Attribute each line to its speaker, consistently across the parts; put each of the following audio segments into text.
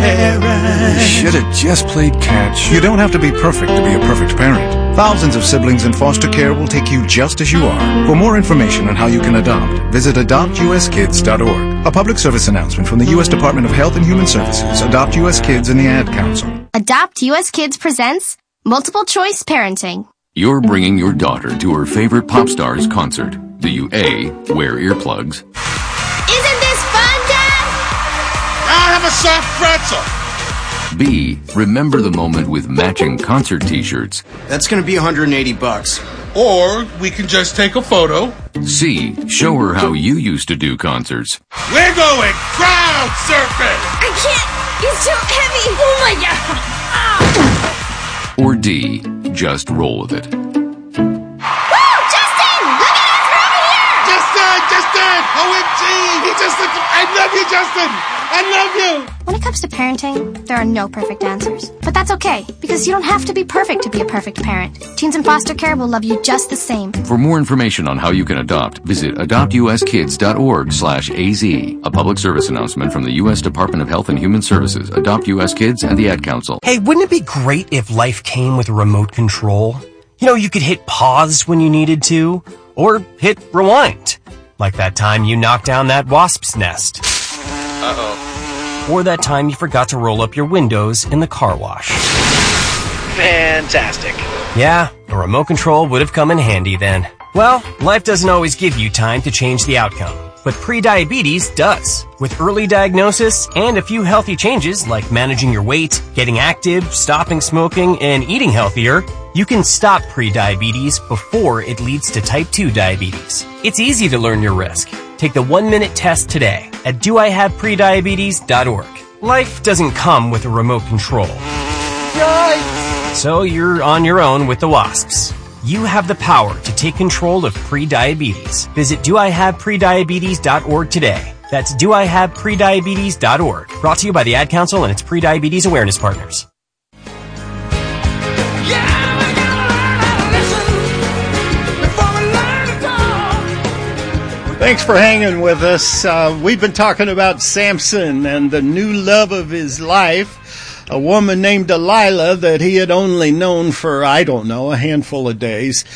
Speaker 1: parent.
Speaker 2: Should have just played catch.
Speaker 3: You don't have to be perfect to be a perfect parent. Thousands of siblings in foster care will take you just as you are. For more information on how you can adopt, visit adoptuskids.org. A public service announcement from the U.S. Department of Health and Human Services, Adopt U.S. Kids, and the Ad Council.
Speaker 4: Adopt U.S. Kids presents Multiple Choice Parenting.
Speaker 5: You're bringing your daughter to her favorite pop star's concert. Do you A, wear earplugs?
Speaker 4: Isn't this fun, Dad?
Speaker 1: I'll have a soft pretzel.
Speaker 5: B, remember the moment with matching concert t-shirts?
Speaker 6: That's gonna be $180.
Speaker 1: Or we can just take a photo.
Speaker 5: C, show her how you used to do concerts.
Speaker 1: We're going crowd surfing.
Speaker 4: I can't. It's too heavy. Oh, my God.
Speaker 5: Or D, just roll with it.
Speaker 4: Woo! Justin! Look at us! We're over here!
Speaker 1: Justin! OMG! I love you, Justin! I love you!
Speaker 4: When it comes to parenting, there are no perfect answers. But that's okay, because you don't have to be perfect to be a perfect parent. Teens in foster care will love you just the same.
Speaker 5: For more information on how you can adopt, visit adoptuskids.org/AZ. A public service announcement from the U.S. Department of Health and Human Services, Adopt U.S. Kids, and the Ad Council.
Speaker 7: Hey, wouldn't it be great if life came with a remote control? You know, you could hit pause when you needed to, or hit rewind. Like that time you knocked down that wasp's nest.
Speaker 6: Uh-oh.
Speaker 7: Or that time you forgot to roll up your windows in the car wash.
Speaker 6: Fantastic.
Speaker 7: Yeah, a remote control would have come in handy then. Well, life doesn't always give you time to change the outcome, but prediabetes does. With early diagnosis and a few healthy changes like managing your weight, getting active, stopping smoking, and eating healthier, you can stop prediabetes before it leads to type 2 diabetes. It's easy to learn your risk. Take the 1-minute test today at doihaveprediabetes.org. Life doesn't come with a remote control.
Speaker 1: Yikes!
Speaker 7: So you're on your own with the wasps. You have the power to take control of prediabetes. Visit doihaveprediabetes.org today. That's doihaveprediabetes.org. Brought to you by the Ad Council and its prediabetes awareness partners.
Speaker 8: Thanks for hanging with us. We've been talking about Samson and the new love of his life, a woman named Delilah that he had only known for, I don't know, a handful of days.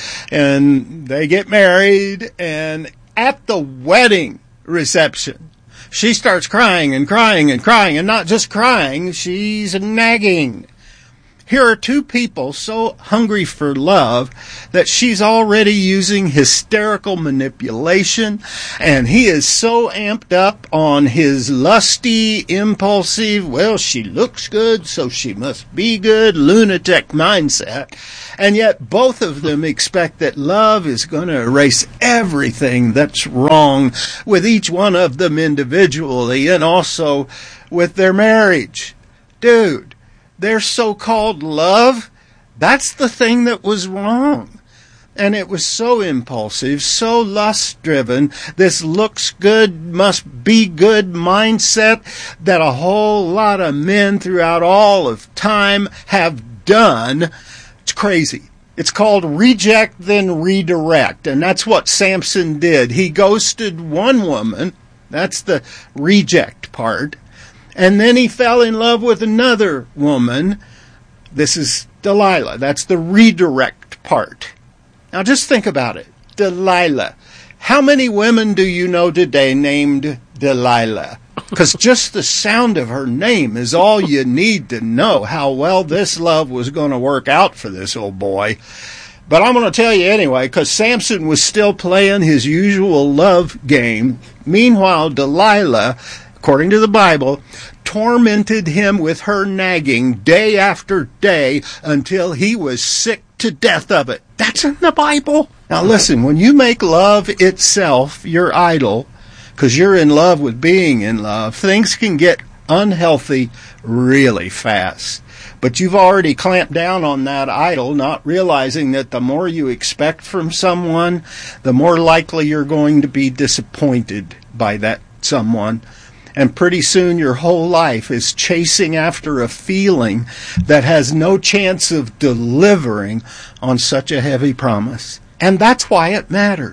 Speaker 8: And they get married, and at the wedding reception, she starts crying and crying and crying, and not just crying, she's nagging. Here are two people so hungry for love that she's already using hysterical manipulation, and he is so amped up on his lusty, impulsive, well, she looks good, so she must be good, lunatic mindset. And yet both of them expect that love is going to erase everything that's wrong with each one of them individually and also with their marriage. Dude. Their so-called love, that's the thing that was wrong. And it was so impulsive, so lust-driven, this looks good, must be good mindset that a whole lot of men throughout all of time have done. It's crazy. It's called reject, then redirect. And that's what Samson did. He ghosted one woman. That's the reject part. And then he fell in love with another woman. This is Delilah. That's the redirect part. Now just think about it. Delilah. How many women do you know today named Delilah? Because just the sound of her name is all you need to know how well this love was going to work out for this old boy. But I'm going to tell you anyway, because Samson was still playing his usual love game. Meanwhile, Delilah, according to the Bible, tormented him with her nagging day after day until he was sick to death of it. That's in the Bible. Now listen, when you make love itself your idol, because you're in love with being in love, things can get unhealthy really fast. But you've already clamped down on that idol, not realizing that the more you expect from someone, the more likely you're going to be disappointed by that someone. And pretty soon your whole life is chasing after a feeling that has no chance of delivering on such a heavy promise. And that's why it matters.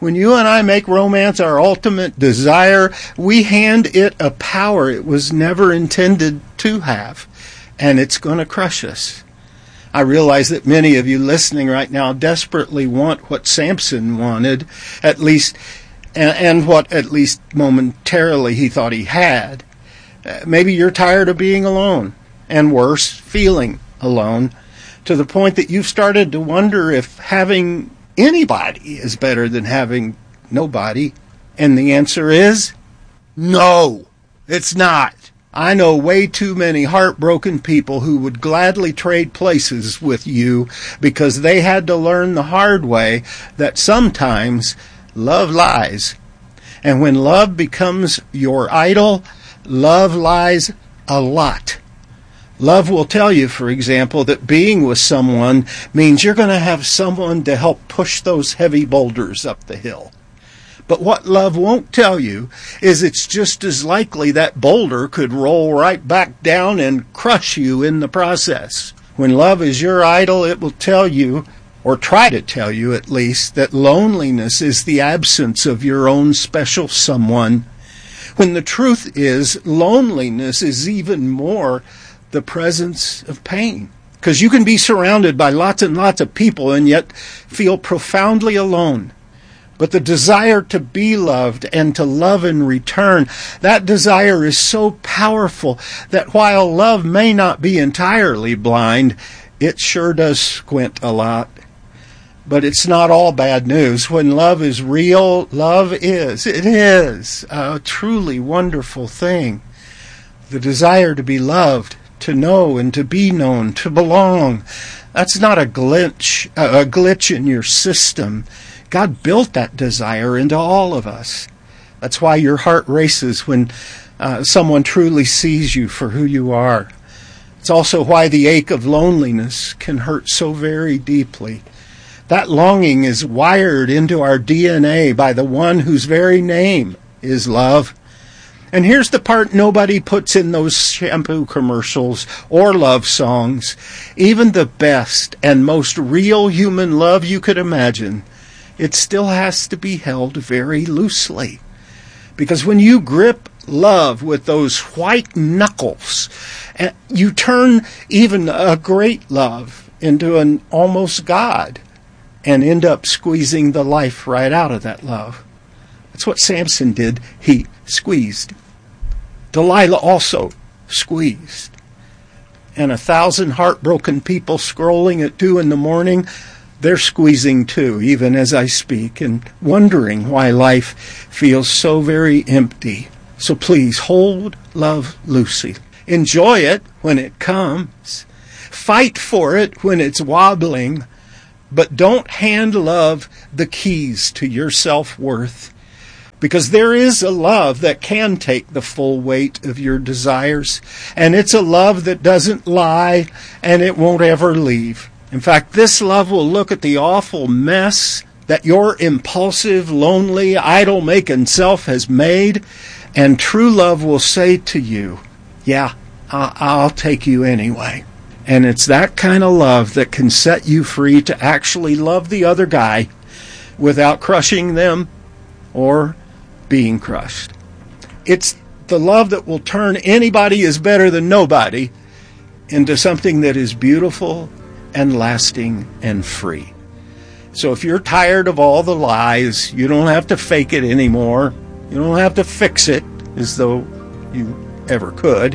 Speaker 8: When you and I make romance our ultimate desire, we hand it a power it was never intended to have, and it's going to crush us. I realize that many of you listening right now desperately want what Samson wanted, at least, and what at least momentarily he thought he had. Maybe you're tired of being alone, and worse, feeling alone, to the point that you've started to wonder if having anybody is better than having nobody. And the answer is no, it's not. I know way too many heartbroken people who would gladly trade places with you because they had to learn the hard way that sometimes love lies. And when love becomes your idol, love lies a lot. Love will tell you, for example, that being with someone means you're going to have someone to help push those heavy boulders up the hill. But what love won't tell you is it's just as likely that boulder could roll right back down and crush you in the process. When love is your idol, it will tell you, or try to tell you at least, that loneliness is the absence of your own special someone. When the truth is, loneliness is even more the presence of pain. Because you can be surrounded by lots and lots of people and yet feel profoundly alone. But the desire to be loved and to love in return, that desire is so powerful that while love may not be entirely blind, it sure does squint a lot. But it's not all bad news. When love is real, it is a truly wonderful thing. The desire to be loved, to know and to be known, to belong. That's not a glitch in your system. God built that desire into all of us. That's why your heart races when someone truly sees you for who you are. It's also why the ache of loneliness can hurt so very deeply. That longing is wired into our DNA by the one whose very name is love. And here's the part nobody puts in those shampoo commercials or love songs. Even the best and most real human love you could imagine, it still has to be held very loosely. Because when you grip love with those white knuckles, you turn even a great love into an almost God and end up squeezing the life right out of that love. That's what Samson did. He squeezed. Delilah also squeezed. And 1,000 heartbroken people scrolling at 2 a.m, they're squeezing too, even as I speak, and wondering why life feels so very empty. So please, hold love loosely. Enjoy it when it comes. Fight for it when it's wobbling. But don't hand love the keys to your self-worth. Because there is a love that can take the full weight of your desires. And it's a love that doesn't lie, and it won't ever leave. In fact, this love will look at the awful mess that your impulsive, lonely, idol-making self has made, and true love will say to you, yeah, I'll take you anyway. And it's that kind of love that can set you free to actually love the other guy without crushing them or being crushed. It's the love that will turn anybody is better than nobody into something that is beautiful and lasting and free. So if you're tired of all the lies, you don't have to fake it anymore. You don't have to fix it as though you ever could.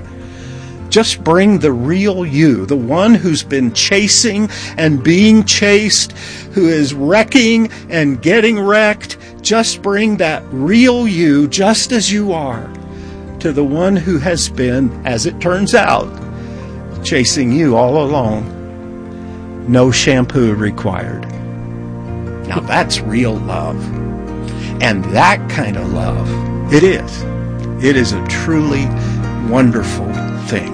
Speaker 8: Just bring the real you, the one who's been chasing and being chased, who is wrecking and getting wrecked. Just bring that real you, just as you are, to the one who has been, as it turns out, chasing you all along. No shampoo required. Now that's real love. And that kind of love, it is a truly wonderful thing.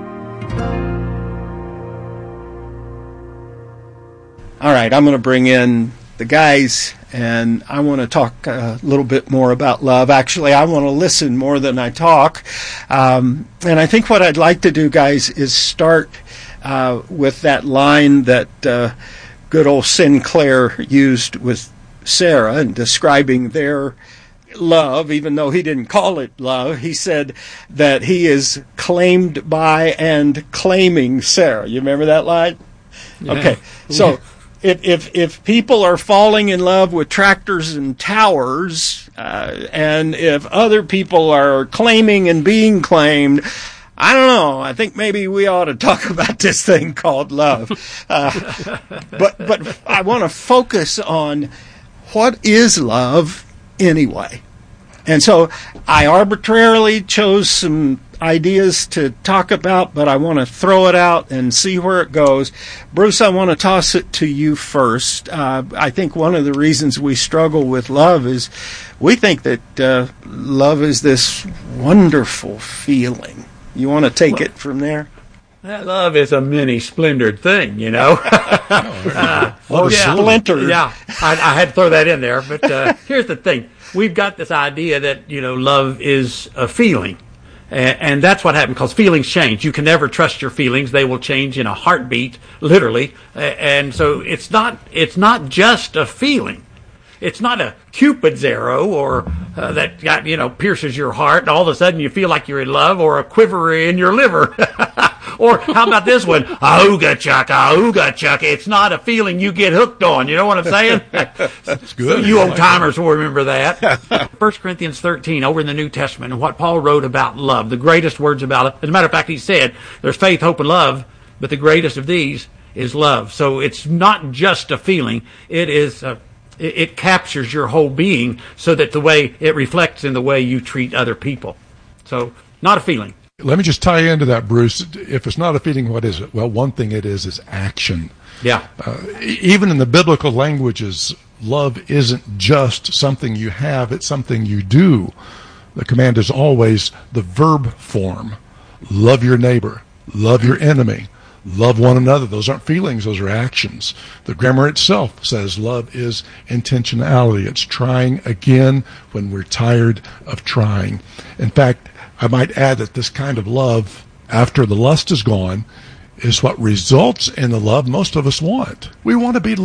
Speaker 8: All right, I'm going to bring in the guys, and I want to talk a little bit more about love. Actually, I want to listen more than I talk. And I think what I'd like to do, guys, is start with that line that good old Sinclair used with Sarah and describing their love, even though he didn't call it love, he said that he is claimed by and claiming Sarah. You remember that line? Yeah. Okay, so if people are falling in love with tractors and towers, and if other people are claiming and being claimed, I don't know. I think maybe we ought to talk about this thing called love. But I want to focus on what is love anyway. And so I arbitrarily chose some ideas to talk about, but I want to throw it out and see where it goes. Bruce, I want to toss it to you first. I think one of the reasons we struggle with love is we think that love is this wonderful feeling. You want to take it from there?
Speaker 9: Love is a mini splintered thing, you know.
Speaker 8: Splintered.
Speaker 9: Yeah, I had to throw that in there. But here's the thing. We've got this idea that, love is a feeling. And that's what happens, because feelings change. You can never trust your feelings. They will change in a heartbeat, literally. And so it's not just a feeling. It's not a Cupid's arrow or that pierces your heart and all of a sudden you feel like you're in love, or a quiver in your liver. Or how about this one? Auga chuck. It's not a feeling you get hooked on. You know what I'm saying?
Speaker 2: That's good.
Speaker 9: So you old timers will remember that. 1 Corinthians 13 over in the New Testament, and what Paul wrote about love, the greatest words about it. As a matter of fact, he said, there's faith, hope, and love, but the greatest of these is love. So it's not just a feeling. It is it captures your whole being, so that the way it reflects in the way you treat other people. So not a feeling.
Speaker 2: Let me just tie into that, Bruce. If it's not a feeling, what is it? Well, one thing it is action.
Speaker 9: Yeah.
Speaker 2: Even in the biblical languages, love isn't just something you have, it's something you do. The command is always the verb form. Love your neighbor. Love your enemy. Love one another. Those aren't feelings, those are actions. The grammar itself says love is intentionality. It's trying again when we're tired of trying. In fact, I might add that this kind of love, after the lust is gone, is what results in the love most of us want. We want to be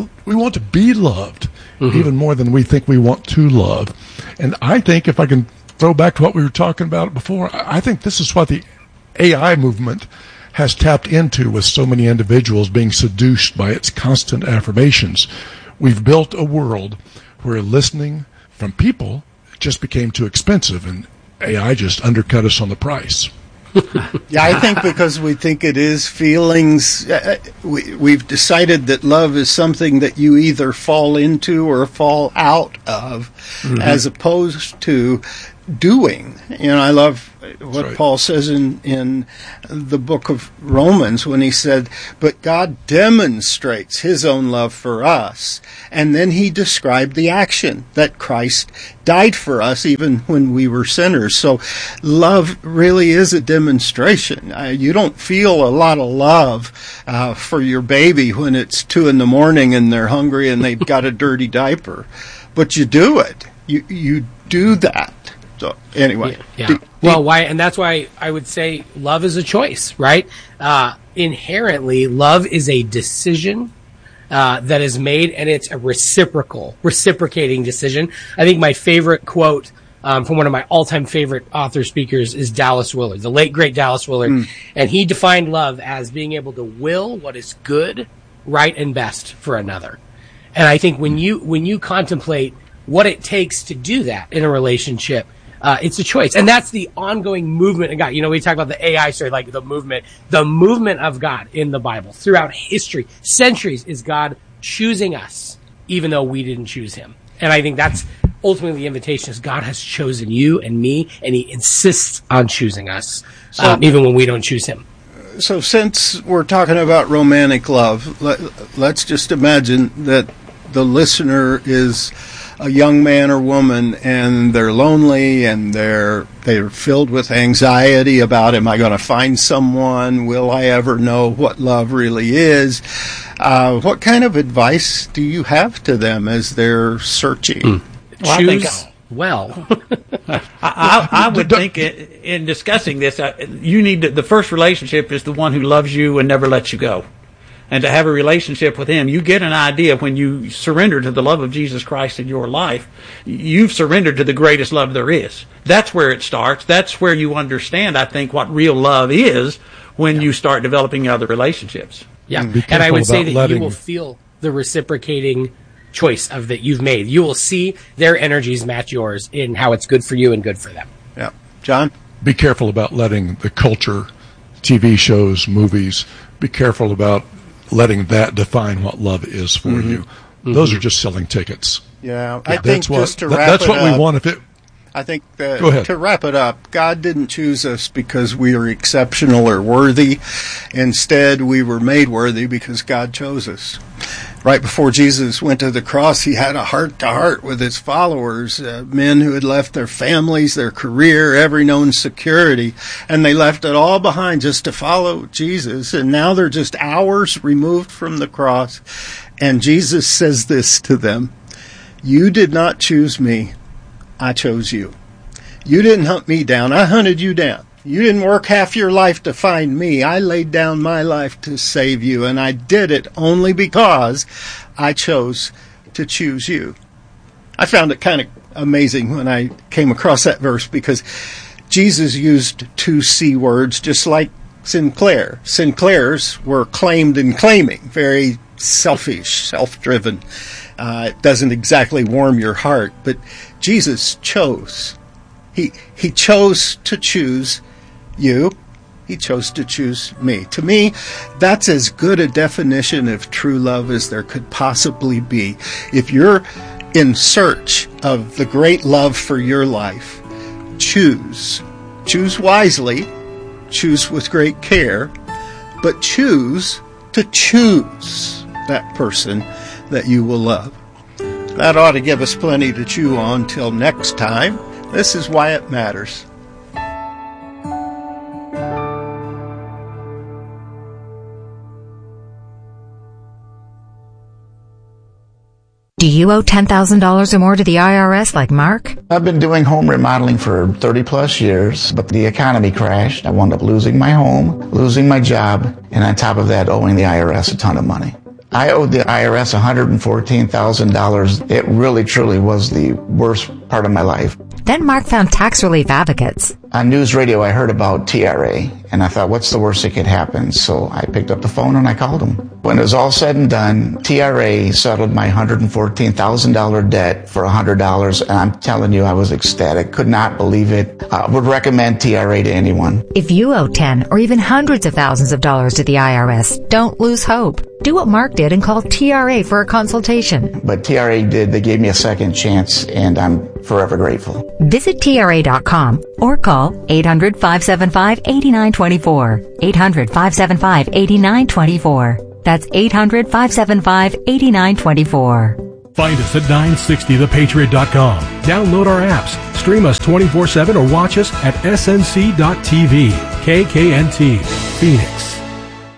Speaker 2: loved, even more than we think we want to love. And I think, if I can throw back to what we were talking about before, I think this is what the AI movement has tapped into, with so many individuals being seduced by its constant affirmations. We've built a world where listening from people just became too expensive, and AI just undercut us on the price.
Speaker 8: Yeah, I think because we think it is feelings, we've decided that love is something that you either fall into or fall out of, as opposed to doing. I love what right. Paul says in the book of Romans when he said, but God demonstrates his own love for us. And then he described the action that Christ died for us even when we were sinners. So love really is a demonstration. You don't feel a lot of love for your baby when it's 2 a.m. and they're hungry and they've got a dirty diaper. But you do it. You do that. So anyway,
Speaker 10: why? And that's why I would say love is a choice, right? Inherently, love is a decision that is made, and it's a reciprocating decision. I think my favorite quote from one of my all-time favorite author speakers is Dallas Willard, the late great Dallas Willard, and he defined love as being able to will what is good, right, and best for another. And I think when you contemplate what it takes to do that in a relationship, it's a choice. And that's the ongoing movement of God. We talk about the AI story, like the movement of God in the Bible throughout history, centuries, is God choosing us, even though we didn't choose him. And I think that's ultimately the invitation, is God has chosen you and me, and he insists on choosing us, even when we don't choose him.
Speaker 8: So since we're talking about romantic love, let's just imagine that the listener is a young man or woman, and they're lonely, and they're filled with anxiety about, am I going to find someone? Will I ever know what love really is? What kind of advice do you have to them as they're searching?
Speaker 10: Choose well.
Speaker 9: I would think in discussing this, you need the first relationship is the one who loves you and never lets you go. and to have a relationship with him, you get an idea when you surrender to the love of Jesus Christ in your life, you've surrendered to the greatest love there is. That's where it starts. That's where you understand, I think, what real love is when you start developing other relationships.
Speaker 10: Yeah, and I would say that you will feel the reciprocating choice of that you've made. You will see their energies match yours in how it's good for you and good for them.
Speaker 8: Yeah. John?
Speaker 2: Be careful about letting the culture, TV shows, movies, be careful about letting that define what love is for you. Those are just selling tickets.
Speaker 8: Yeah, I think just to wrap it up.
Speaker 2: That's what we want. If it.
Speaker 8: I think that to wrap it up, God didn't choose us because we are exceptional or worthy. Instead, we were made worthy because God chose us. Right before Jesus went to the cross, he had a heart-to-heart with his followers, men who had left their families, their career, every known security, and they left it all behind just to follow Jesus. And now they're just hours removed from the cross, and Jesus says this to them: "You did not choose me. I chose you. You didn't hunt me down. I hunted you down. You didn't work half your life to find me. I laid down my life to save you, and I did it only because I chose to choose you." I found it kind of amazing when I came across that verse because Jesus used 2 C words just like Sinclair. Sinclairs were claimed and claiming, very selfish, self-driven. It doesn't exactly warm your heart, but Jesus chose. He chose to choose you. He chose to choose me. To me, that's as good a definition of true love as there could possibly be. If you're in search of the great love for your life, choose. Choose wisely. Choose with great care. But choose to choose that person that you will love. That ought to give us plenty to chew on. Till next time, this is why it matters.
Speaker 11: Do you owe $10,000 or more to the IRS like Mark?
Speaker 12: I've been doing home remodeling for 30 plus years, but the economy crashed. I wound up losing my home, losing my job, and on top of that, owing the IRS a ton of money. I owed the IRS $114,000. It really, truly was the worst part of my life.
Speaker 11: Then Mark found Tax Relief Advocates.
Speaker 12: On news radio, I heard about TRA, and I thought, what's the worst that could happen? So I picked up the phone and I called them. When it was all said and done, TRA settled my $114,000 debt for $100, and I'm telling you, I was ecstatic. Could not believe it. Would recommend TRA to anyone.
Speaker 11: If you owe 10 or even hundreds of thousands of dollars to the IRS, don't lose hope. Do what Mark did and call TRA for a consultation.
Speaker 12: But TRA did. They gave me a second chance, and I'm forever grateful.
Speaker 11: Visit TRA.com or call 800-575-8924. 800-575-8924. That's 800-575-8924.
Speaker 13: Find us at 960thepatriot.com. Download our apps, stream us 24/7, or watch us at snc.tv. KKNT, Phoenix.